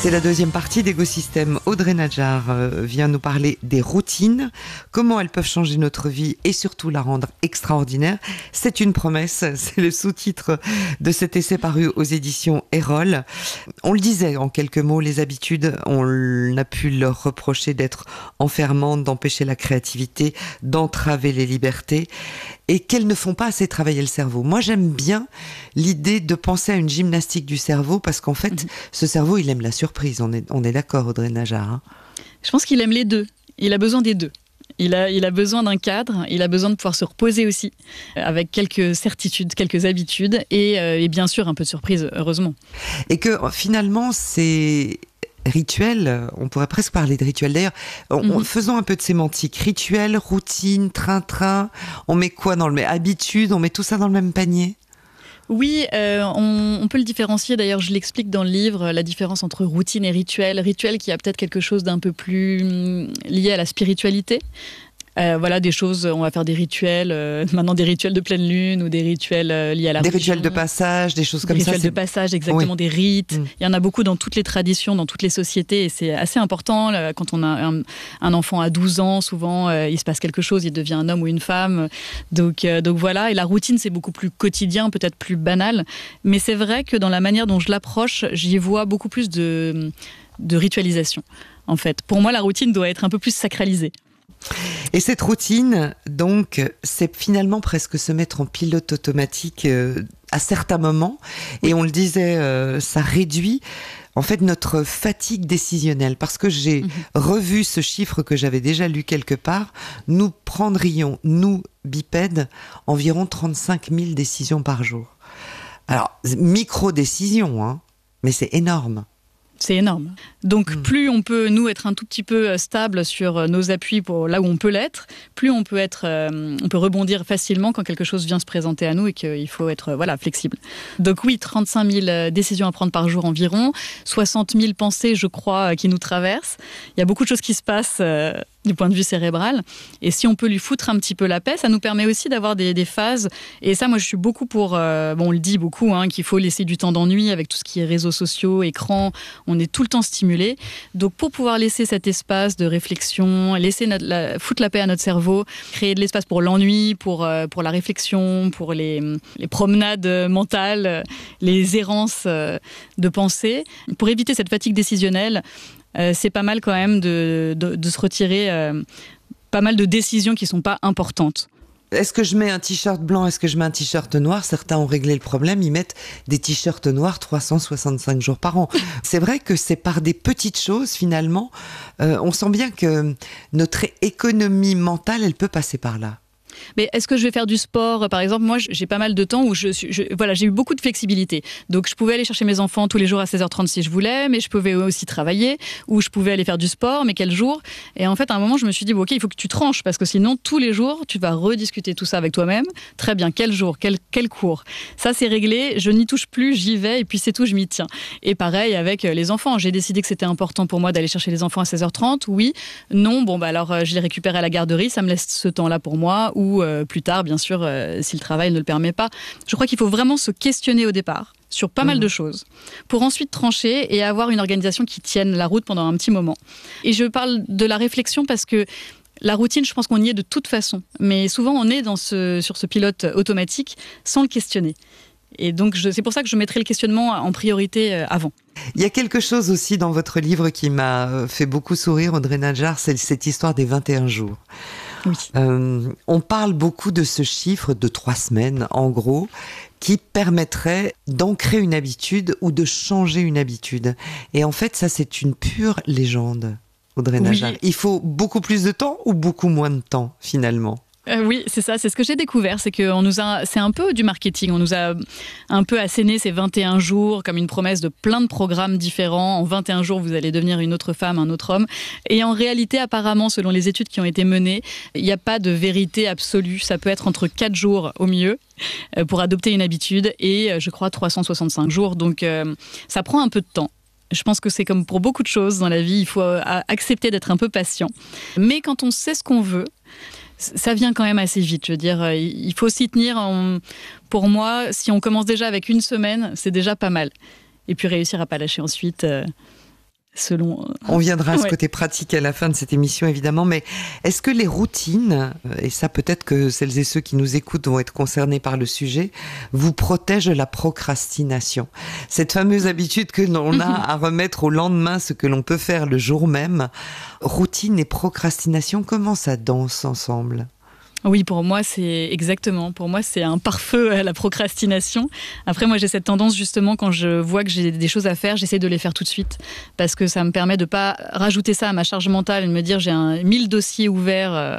C'est la deuxième partie d'Écosystème. Audrey Nadjar vient nous parler des routines, comment elles peuvent changer notre vie et surtout la rendre extraordinaire. C'est une promesse, c'est le sous-titre de cet essai paru aux éditions Erol. On le disait en quelques mots, les habitudes, on a pu leur reprocher d'être enfermantes, d'empêcher la créativité, d'entraver les libertés et qu'elles ne font pas assez travailler le cerveau. Moi, j'aime bien l'idée de penser à une gymnastique du cerveau parce qu'en fait, ce cerveau, il aime la surprise. On est d'accord, Audrey Nadjar, hein. Je pense qu'il aime les deux. Il a besoin des deux. Il a besoin d'un cadre, il a besoin de pouvoir se reposer aussi, avec quelques certitudes, quelques habitudes et bien sûr un peu de surprise, heureusement. Et que finalement, c'est... rituel, on pourrait presque parler de rituel. D'ailleurs, faisons un peu de sémantique. Rituel, routine, train-train, on met quoi dans le même habitude, on met tout ça dans le même panier? Oui, on peut le différencier. D'ailleurs, je l'explique dans le livre, la différence entre routine et rituel. Rituel qui a peut-être quelque chose d'un peu plus lié à la spiritualité. Voilà, des choses, on va faire des rituels, maintenant des rituels de pleine lune ou des rituels liés à la religion. Rituels de passage, des choses comme ça. Des rituels de passage, exactement, oui. Des rites. Il y en a beaucoup dans toutes les traditions, dans toutes les sociétés et c'est assez important. Quand on a un enfant à 12 ans, souvent, il se passe quelque chose, il devient un homme ou une femme. Donc voilà, et la routine, c'est beaucoup plus quotidien, peut-être plus banal. Mais c'est vrai que dans la manière dont je l'approche, j'y vois beaucoup plus de ritualisation, en fait. Pour moi, la routine doit être un peu plus sacralisée. Et cette routine, donc, c'est finalement presque se mettre en pilote automatique à certains moments. Et on le disait, ça réduit en fait notre fatigue décisionnelle. Parce que j'ai revu ce chiffre que j'avais déjà lu quelque part. Nous prendrions, nous, bipèdes, environ 35 000 décisions par jour. Alors, micro-décisions, hein, mais c'est énorme. C'est énorme. Donc, plus on peut, nous, être un tout petit peu stable sur nos appuis pour là où on peut l'être, plus on peut rebondir facilement quand quelque chose vient se présenter à nous et qu'il faut être flexible. Donc oui, 35 000 décisions à prendre par jour environ, 60 000 pensées, je crois, qui nous traversent. Il y a beaucoup de choses qui se passent du point de vue cérébral. Et si on peut lui foutre un petit peu la paix, ça nous permet aussi d'avoir des phases. Et ça, moi, je suis beaucoup pour... on le dit beaucoup, hein, qu'il faut laisser du temps d'ennui avec tout ce qui est réseaux sociaux, écran. On est tout le temps stimulé. Donc, pour pouvoir laisser cet espace de réflexion, foutre la paix à notre cerveau, créer de l'espace pour l'ennui, pour la réflexion, pour les promenades mentales, les errances de pensée, pour éviter cette fatigue décisionnelle, c'est pas mal quand même de se retirer pas mal de décisions qui sont pas importantes. Est-ce que je mets un t-shirt blanc, est-ce que je mets un t-shirt noir? Certains ont réglé le problème, ils mettent des t-shirts noirs 365 jours par an. C'est vrai que c'est par des petites choses, finalement. On sent bien que notre économie mentale, elle peut passer par là. Mais est-ce que je vais faire du sport? Par exemple, moi, j'ai pas mal de temps où j'ai eu beaucoup de flexibilité. Donc, je pouvais aller chercher mes enfants tous les jours à 16h30 si je voulais, mais je pouvais aussi travailler, ou je pouvais aller faire du sport, mais quel jour? Et en fait, à un moment, je me suis dit, bon, ok, il faut que tu tranches, parce que sinon, tous les jours, tu vas rediscuter tout ça avec toi-même. Très bien, quel jour, quel cours? Ça, c'est réglé, je n'y touche plus, j'y vais, et puis c'est tout, je m'y tiens. Et pareil avec les enfants. J'ai décidé que c'était important pour moi d'aller chercher les enfants à 16h30. Oui, non, bon, alors, je les récupère à la garderie, ça me laisse ce temps-là pour moi, ou plus tard, bien sûr, si le travail ne le permet pas. Je crois qu'il faut vraiment se questionner au départ sur pas mal de choses, pour ensuite trancher et avoir une organisation qui tienne la route pendant un petit moment. Et je parle de la réflexion parce que la routine, je pense qu'on y est de toute façon. Mais souvent, on est sur ce pilote automatique sans le questionner. Et donc, c'est pour ça que je mettrai le questionnement en priorité avant. Il y a quelque chose aussi dans votre livre qui m'a fait beaucoup sourire, Audrey Nadjar, c'est cette histoire des 21 jours. Oui. On parle beaucoup de ce chiffre de 3 semaines, en gros, qui permettrait d'ancrer une habitude ou de changer une habitude. Et en fait, ça, c'est une pure légende, Audrey Nadjar. Oui. Il faut beaucoup plus de temps ou beaucoup moins de temps, finalement? Oui, c'est ça, c'est ce que j'ai découvert, c'est c'est un peu du marketing, on nous a un peu asséné ces 21 jours comme une promesse de plein de programmes différents. En 21 jours, vous allez devenir une autre femme, un autre homme. Et en réalité, apparemment, selon les études qui ont été menées, il n'y a pas de vérité absolue. Ça peut être entre 4 jours au mieux pour adopter une habitude et, je crois, 365 jours. Donc, ça prend un peu de temps. Je pense que c'est comme pour beaucoup de choses dans la vie, il faut accepter d'être un peu patient. Mais quand on sait ce qu'on veut, ça vient quand même assez vite. Je veux dire, il faut s'y tenir. Pour moi, si on commence déjà avec une semaine, c'est déjà pas mal. Et puis réussir à pas lâcher ensuite. selon... On viendra à ce côté pratique à la fin de cette émission, évidemment, mais est-ce que les routines, et ça peut-être que celles et ceux qui nous écoutent vont être concernés par le sujet, vous protègent de la procrastination? Cette fameuse habitude que l'on a à remettre au lendemain ce que l'on peut faire le jour même. Routine et procrastination, comment ça danse ensemble? Oui, pour moi, c'est exactement. Pour moi, c'est un pare-feu à la procrastination. Après, moi, j'ai cette tendance, justement, quand je vois que j'ai des choses à faire, j'essaie de les faire tout de suite. Parce que ça me permet de pas rajouter ça à ma charge mentale et de me dire j'ai 1000 dossiers ouverts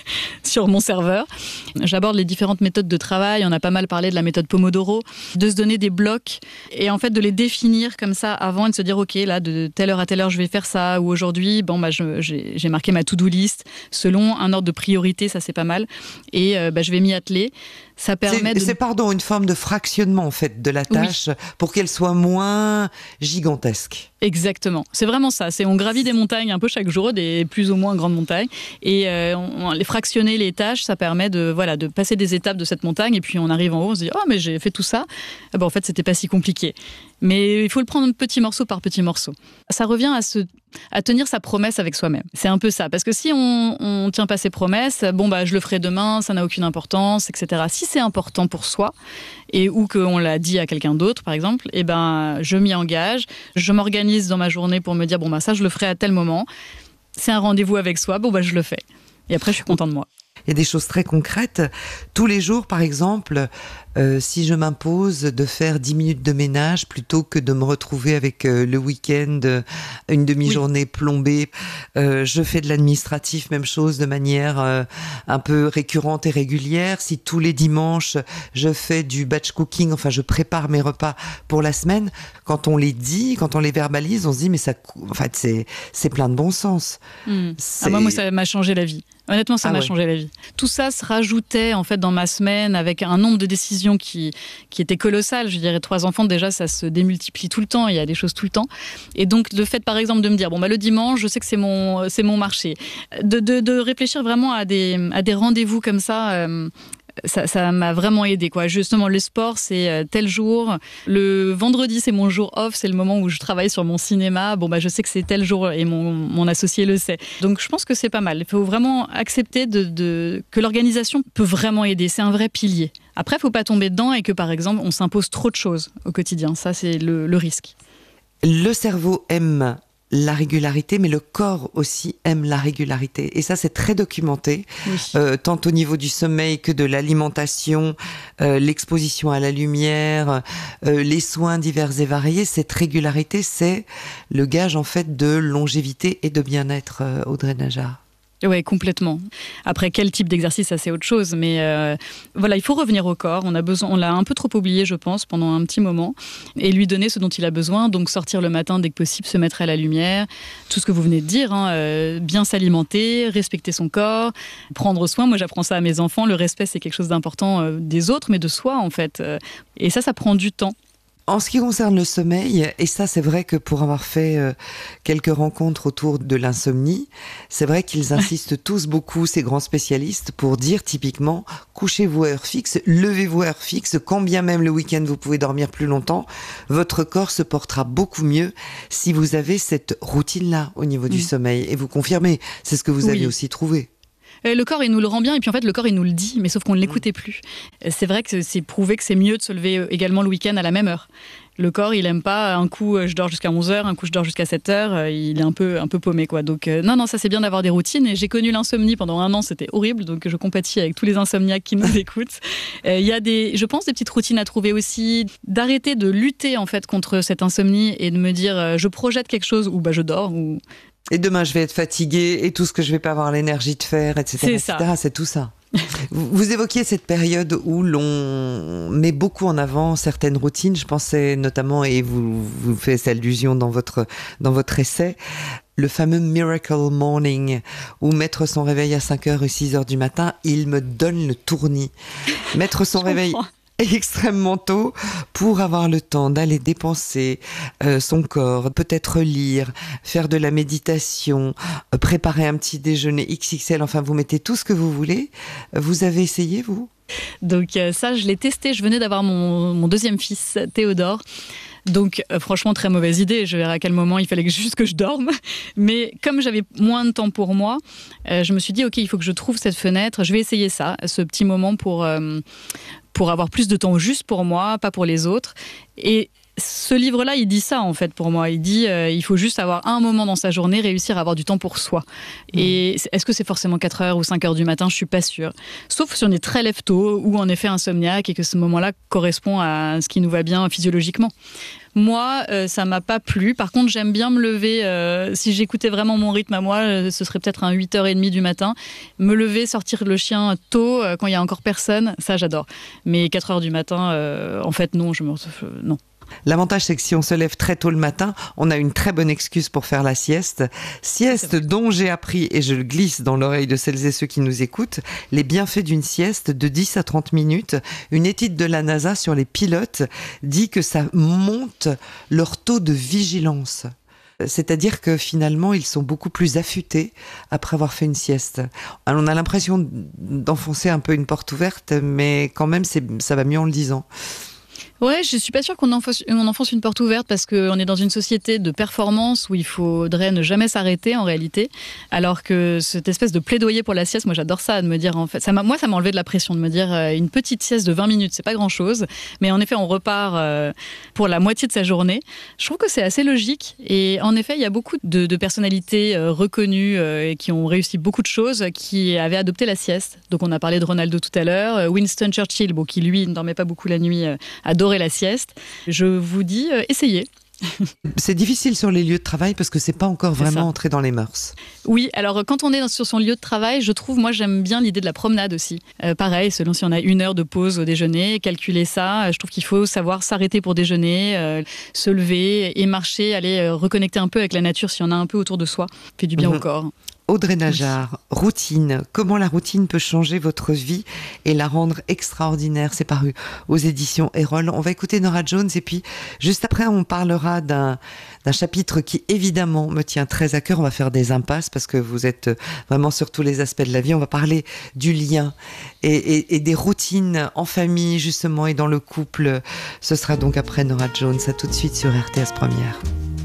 sur mon serveur. J'aborde les différentes méthodes de travail. On a pas mal parlé de la méthode Pomodoro, de se donner des blocs et en fait de les définir comme ça avant et de se dire ok, là, de telle heure à telle heure, je vais faire ça. Ou aujourd'hui, j'ai marqué ma to-do list selon un ordre de priorité, ça c'est pas mal. Et je vais m'y atteler. Ça permet c'est une forme de fractionnement en fait de la tâche pour qu'elle soit moins gigantesque. Exactement. C'est vraiment ça. On gravit des montagnes un peu chaque jour, des plus ou moins grandes montagnes. Et on les fractionner les tâches, ça permet de passer des étapes de cette montagne. Et puis on arrive en haut, on se dit mais j'ai fait tout ça. En fait, c'était pas si compliqué. Mais il faut le prendre petit morceau par petit morceau. Ça revient à tenir sa promesse avec soi-même. C'est un peu ça. Parce que si on tient pas ses promesses, je le ferai demain, ça n'a aucune importance, etc. Si c'est important pour soi, ou qu'on l'a dit à quelqu'un d'autre, par exemple, je m'y engage, je m'organise dans ma journée pour me dire, ça, je le ferai à tel moment. C'est un rendez-vous avec soi, je le fais. Et après, je suis contente de moi. Il y a des choses très concrètes. Tous les jours, par exemple, si je m'impose de faire 10 minutes de ménage plutôt que de me retrouver avec le week-end, une demi-journée plombée, je fais de l'administratif, même chose, de manière un peu récurrente et régulière. Si tous les dimanches, je fais du batch cooking, je prépare mes repas pour la semaine, quand on les dit, quand on les verbalise, on se dit, mais ça, en fait, c'est plein de bon sens. Moi, ça m'a changé la vie. Honnêtement, ça m'a changé la vie. Tout ça se rajoutait en fait dans ma semaine avec un nombre de décisions qui était colossal. Je dirais 3 enfants, déjà, ça se démultiplie tout le temps. Il y a des choses tout le temps. Et donc, le fait, par exemple, de me dire, le dimanche, je sais que c'est mon marché. De réfléchir vraiment à des rendez-vous comme ça. Ça m'a vraiment aidé, quoi. Justement, le sport, c'est tel jour. Le vendredi, c'est mon jour off. C'est le moment où je travaille sur mon cinéma. Je sais que c'est tel jour et mon associé le sait. Donc, je pense que c'est pas mal. Il faut vraiment accepter que l'organisation peut vraiment aider. C'est un vrai pilier. Après, il ne faut pas tomber dedans et que, par exemple, on s'impose trop de choses au quotidien. Ça, c'est le risque. Le cerveau aime la régularité, mais le corps aussi aime la régularité. Et ça, c'est très documenté, tant au niveau du sommeil que de l'alimentation, l'exposition à la lumière, les soins divers et variés. Cette régularité, c'est le gage, en fait, de longévité et de bien-être, Audrey Najjar. Oui, complètement. Après, quel type d'exercice, ça c'est autre chose. Mais il faut revenir au corps. On l'a un peu trop oublié, je pense, pendant un petit moment. Et lui donner ce dont il a besoin. Donc sortir le matin dès que possible, se mettre à la lumière. Tout ce que vous venez de dire, bien s'alimenter, respecter son corps, prendre soin. Moi, j'apprends ça à mes enfants. Le respect, c'est quelque chose d'important des autres, mais de soi, en fait. Et ça prend du temps. En ce qui concerne le sommeil, et ça c'est vrai que pour avoir fait quelques rencontres autour de l'insomnie, c'est vrai qu'ils insistent tous beaucoup, ces grands spécialistes, pour dire typiquement, couchez-vous à heure fixe, levez-vous à heure fixe, quand bien même le week-end vous pouvez dormir plus longtemps, votre corps se portera beaucoup mieux si vous avez cette routine-là au niveau du sommeil. Et vous confirmez, c'est ce que vous avez aussi trouvé. Le corps, il nous le rend bien, et puis en fait, le corps, il nous le dit, mais sauf qu'on ne l'écoutait plus. C'est vrai que c'est prouvé que c'est mieux de se lever également le week-end à la même heure. Le corps, il aime pas, un coup, je dors jusqu'à 11h, un coup, je dors jusqu'à 7h, il est un peu paumé, quoi. Donc, non, ça, c'est bien d'avoir des routines, et j'ai connu l'insomnie pendant 1 an, c'était horrible, donc je compatis avec tous les insomniaques qui nous écoutent. Il y a je pense, des petites routines à trouver aussi, d'arrêter de lutter, en fait, contre cette insomnie, et de me dire, je projette quelque chose, ou je dors, ou... Et demain, je vais être fatiguée, et tout ce que je vais pas avoir l'énergie de faire, etc. C'est tout ça. Vous évoquiez cette période où l'on met beaucoup en avant certaines routines. Je pensais notamment, et vous faites allusion dans votre essai, le fameux Miracle Morning, où mettre son réveil à 5h et 6h du matin, il me donne le tournis. Mettre son réveil extrêmement tôt pour avoir le temps d'aller dépenser son corps, peut-être lire, faire de la méditation, préparer un petit déjeuner XXL, enfin vous mettez tout ce que vous voulez. Vous avez essayé, vous ? Donc ça, je l'ai testé, je venais d'avoir mon 2e fils, Théodore. Donc franchement, très mauvaise idée. Je verrai à quel moment il fallait juste que je dorme. Mais comme j'avais moins de temps pour moi, je me suis dit, ok, il faut que je trouve cette fenêtre. Je vais essayer ça, ce petit moment pour avoir plus de temps juste pour moi, pas pour les autres. Et ce livre-là, il dit ça en fait pour moi. Il dit il faut juste avoir un moment dans sa journée, réussir à avoir du temps pour soi. Et est-ce que c'est forcément 4h ou 5h du matin? Je suis pas sûre. Sauf si on est très lève-tôt ou en effet insomniaque et que ce moment-là correspond à ce qui nous va bien physiologiquement. Moi, ça m'a pas plu. Par contre, j'aime bien me lever. Si j'écoutais vraiment mon rythme à moi, ce serait peut-être un 8h30 du matin. Me lever, sortir le chien tôt, quand il y a encore personne, ça j'adore. Mais 4h du matin, en fait, non, non. L'avantage, c'est que si on se lève très tôt le matin, on a une très bonne excuse pour faire la sieste. Sieste dont j'ai appris, et je le glisse dans l'oreille de celles et ceux qui nous écoutent, les bienfaits d'une sieste de 10 à 30 minutes. Une étude de la NASA sur les pilotes dit que ça monte leur taux de vigilance. C'est-à-dire que finalement, ils sont beaucoup plus affûtés après avoir fait une sieste. Alors, on a l'impression d'enfoncer un peu une porte ouverte, mais quand même, ça va mieux en le disant. Ouais, je suis pas sûre qu'on enfonce une porte ouverte parce qu'on est dans une société de performance où il faudrait ne jamais s'arrêter en réalité. Alors que cette espèce de plaidoyer pour la sieste, moi j'adore ça, de me dire en fait, ça m'a enlevé de la pression, de me dire une petite sieste de 20 minutes, c'est pas grand chose. Mais en effet, on repart pour la moitié de sa journée. Je trouve que c'est assez logique. Et en effet, il y a beaucoup de personnalités reconnues qui ont réussi beaucoup de choses qui avaient adopté la sieste. Donc on a parlé de Ronaldo tout à l'heure, Winston Churchill, qui lui ne dormait pas beaucoup la nuit, adorait la sieste. Je vous dis, essayez. C'est difficile sur les lieux de travail parce que c'est pas encore vraiment entré dans les mœurs. Oui, alors quand on est sur son lieu de travail, je trouve, moi j'aime bien l'idée de la promenade aussi. Pareil, selon si on a 1 heure de pause au déjeuner, calculer ça, je trouve qu'il faut savoir s'arrêter pour déjeuner, se lever et marcher, aller reconnecter un peu avec la nature si on a un peu autour de soi. Ça fait du bien au corps. Audrey Najjar, routine. Comment la routine peut changer votre vie et la rendre extraordinaire? C'est paru aux éditions Erol. On va écouter Norah Jones et puis juste après on parlera d'un chapitre qui évidemment me tient très à cœur. On va faire des impasses parce que vous êtes vraiment sur tous les aspects de la vie. On va parler du lien et des routines en famille justement et dans le couple. Ce sera donc après Norah Jones. À tout de suite sur RTS Première.